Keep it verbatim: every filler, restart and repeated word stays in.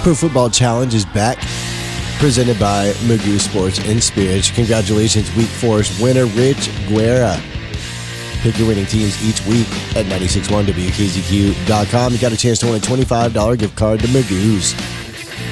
Pro Football Challenge is back, presented by Magoo Sports and Spirits. Congratulations, Week four's winner, Rich Guerra. Pick your winning teams each week at nine six one W K Z Q dot com. You got a chance to win a twenty-five dollars gift card to Magoo's.